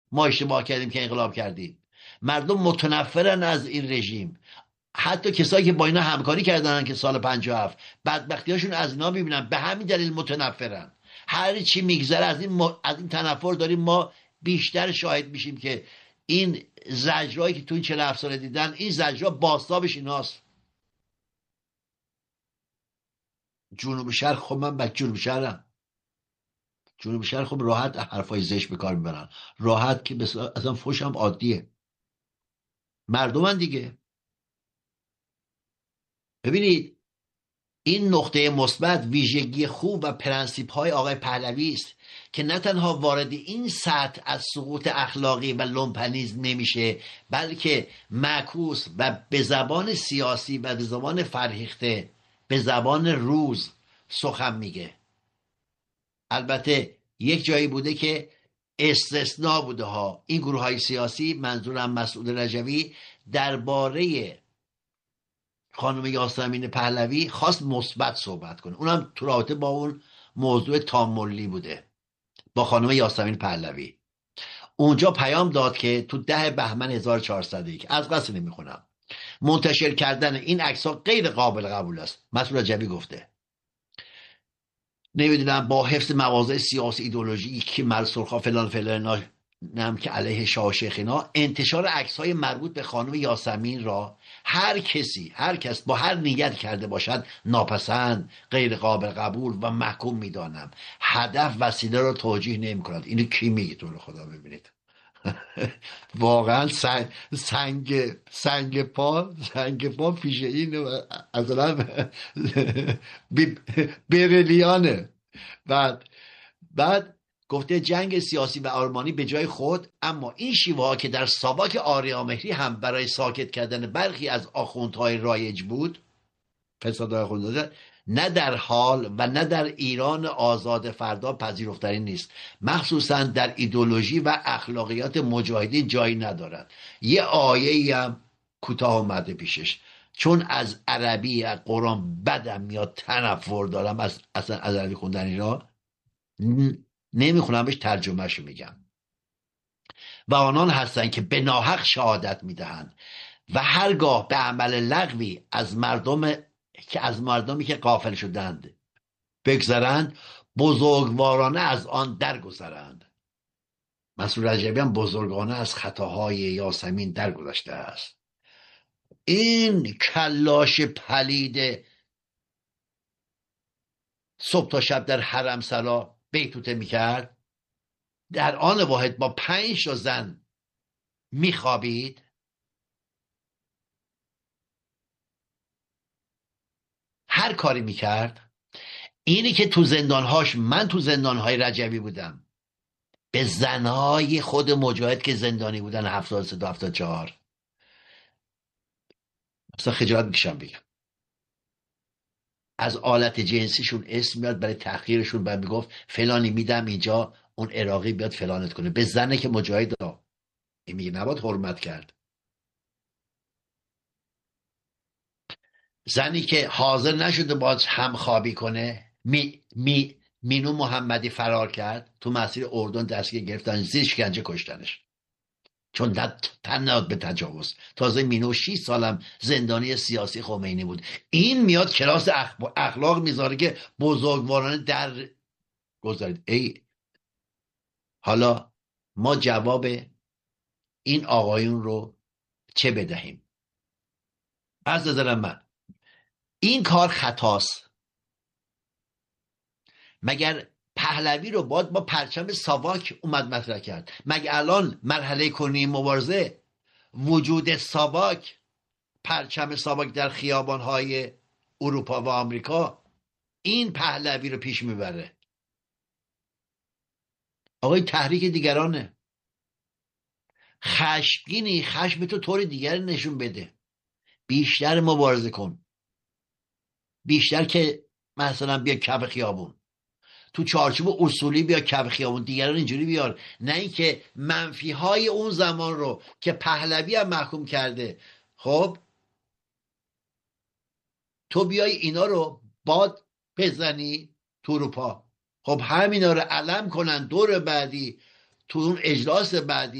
ما اشتباه کردیم که انقلاب کردیم. مردم متنفرن از این رژیم. حتی کسایی که با اینا همکاری کردن که سال 57 بدبختیاشون از اینا میبینن، به همین دلیل متنفرن. هر چی میگذره از این تنفر داریم ما بیشتر شاهد میشیم که این زجرایی که تو این 47 ساله دیدن، این زجرها بازتابش ایناست. جنوب شرق، خب من بچه جنوب شهرم. جنوب شرق خب راحت حرفای زشت به کار میبرن، راحت که اصلا فوش هم عادیه. مردمن دیگه. ببینید این نقطه مثبت، ویژگی خوب و پرنسیپ های آقای پهلوی است که نه تنها وارد این سطح از سقوط اخلاقی و لومپنیزم نمیشه، بلکه معکوس و به زبان سیاسی و به زبان فرهیخته، به زبان روز سخن میگه. البته یک جایی بوده که استثناء بوده ها. این گروه های سیاسی، منظورم مسعود رجوی، درباره خانم یاسمین پهلوی خواست مثبت صحبت کنه، اونم تو رابطه با اون موضوع تاملی بوده، با خانم یاسمین پهلوی. اونجا پیام داد که تو 10 بهمن 1401، از قصد نمیخونم، منتشر کردن این عکس‌ها غیر قابل قبول است. مسعود رجوی گفته نمیدونم با حفظ مواضع سیاسی ایدئولوژی که مرسرخا فلان فلان نم که علیه شاه شیخ اینا، انتشار عکس‌های مربوط به خانم یاسمین را هر کس با هر نیت کرده باشد ناپسند، غیر قابل قبول و محکوم میدانم. هدف وسیله را توجیه نمی کند. اینو کی میگه؟ تو رو خدا ببینید. واقعا سنگ پا پیش این اصلا برلیانه. بعد گفته جنگ سیاسی و آرمانی به جای خود، اما این شیوه ها که در ساواک آریامهری هم برای ساکت کردن برخی از آخوندهای رایج بود، فساد آخوندزاده، نه در حال و نه در ایران آزاد فردا پذیرفتنی نیست، مخصوصا در ایدئولوژی و اخلاقیات مجاهدین جایی ندارد. یه آیه هم کوتاه اومده پیشش، چون از عربی از قرآن بدم میاد، تنفر دارم اصلا از عربی خوندن اینا، نمیخونم، بهش ترجمهشو میگم. و آنان هستند که به ناحق شهادت میدهند و هرگاه به عمل لغوی از مردمی که غافل شدند بگذرند، بزرگوارانه از آن درگذرند. مسعود رجبی هم بزرگانه از خطاهای یاسمین درگذشته است. این کلاش پلید صبح تا شب در حرم سرا بیتوته میکرد، در آن واحد با 5 تا زن میخوابید. هر کاری میکرد. اینی که تو زندانهاش، من تو زندانهای رجبی بودم، به زنهای خود مجاهد که زندانی بودن 73 تا 74 اصلا خجالت میکشم بگم، از آلت جنسیشون اسم میاد برای تحقیرشون، بعد میگفت فلانی میدم اینجا، اون عراقی بیاد فلانت کنه. به زنه که مجاهد ها، این میگه نباید حرمت کرد. زنی که حاضر نشده باز همخوابی کنه، مینو محمدی فرار کرد، تو مسیر اردن دستگیر گرفتن، زیر شکنجه کشتنش، چون تن نداد به تجاوز. تازه مینو 6 سالم زندانی سیاسی خمینی بود. این میاد کلاس اخلاق میذاره که بزرگوارانه در گذارید. حالا ما جواب این آقایون رو چه بدهیم؟ از نظر من این کار خطاست. مگر پهلوی رو با پرچم ساواک اومد مطرح کرد؟ مگر الان مرحله کنی مبارزه وجود ساواک، پرچم ساواک در خیابانهای اروپا و آمریکا این پهلوی رو پیش میبره؟ آقای تحریک دیگرانه. خشمگینی، خشم تو طور دیگر نشون بده، بیشتر مبارزه کن، بیشتر که مثلا بیا کف خیابون، تو چارچوب اصولی بیا کف خیابون، دیگران اینجوری بیار. نه اینکه منفی های اون زمان رو که پهلوی هم محکوم کرده، خب تو بیای اینا رو باد بزنی تو اروپا، خب همینا رو علم کنن دور بعدی تو اون اجلاس بعدی